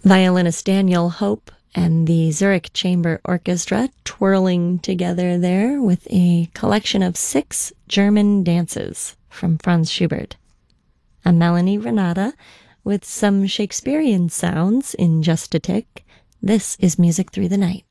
Violinist Daniel Hope and the Zurich Chamber Orchestra twirling together there with a collection of 6 German dances from Franz Schubert. I'm Melanie Renata with some Shakespearean sounds in just a tick. This is Music Through the Night.